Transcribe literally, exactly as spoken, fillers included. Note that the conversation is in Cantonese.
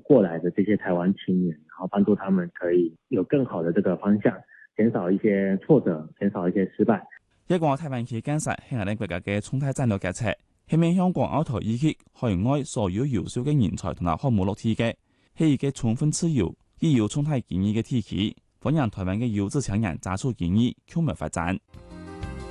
過來的這些台灣青年，然後幫助他們可以有更好的這個方向，減少一些挫折，減少一些失敗。 一個台灣企建設係我哋國家嘅重大戰略決策，係面向港澳台以及海外所有優秀嘅人才同埋項目落地嘅，係一個充分自由、亦有重大建議嘅體系，歡迎台灣嘅優質青年加速建議，共謀發展。